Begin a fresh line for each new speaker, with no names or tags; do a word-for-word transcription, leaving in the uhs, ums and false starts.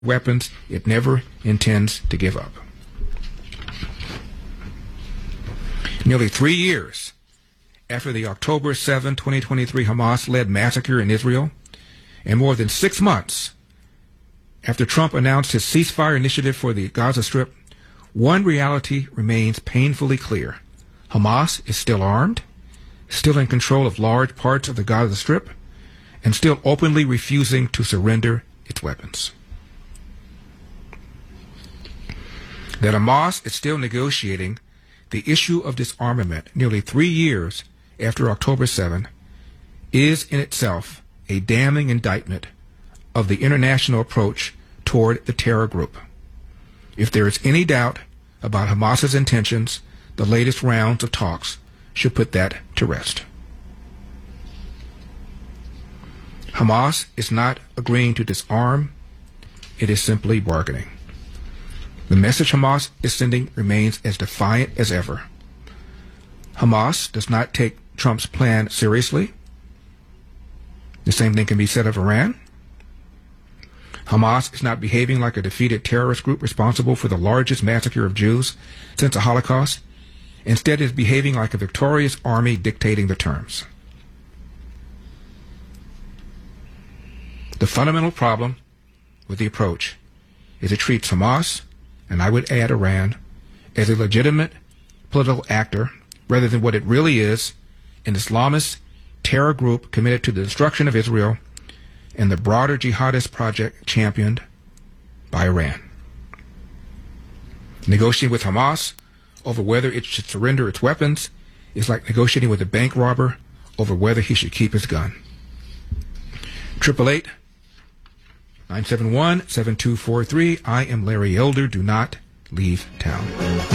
weapons it never intends to give up. Nearly three years after the October seventh, twenty twenty-three Hamas-led massacre in Israel, and more than six months after Trump announced his ceasefire initiative for the Gaza Strip, one reality remains painfully clear. Hamas is still armed, still in control of large parts of the Gaza Strip, and still openly refusing to surrender its weapons. That Hamas is still negotiating the issue of disarmament nearly three years after October seventh is in itself a damning indictment of the international approach toward the terror group. If there is any doubt about Hamas's intentions, the latest rounds of talks should put that to rest. Hamas is not agreeing to disarm, it is simply bargaining. The message Hamas is sending remains as defiant as ever. Hamas does not take Trump's plan seriously. The same thing can be said of Iran. Hamas is not behaving like a defeated terrorist group responsible for the largest massacre of Jews since the Holocaust. Instead, it is behaving like a victorious army dictating the terms. The fundamental problem with the approach is it treats Hamas, and I would add Iran, as a legitimate political actor rather than what it really is, an Islamist terror group committed to the destruction of Israel and the broader jihadist project championed by Iran. Negotiating with Hamas over whether it should surrender its weapons is like negotiating with a bank robber over whether he should keep his gun. triple eight, nine seven one, seven two four three. I am Larry Elder. Do not leave town.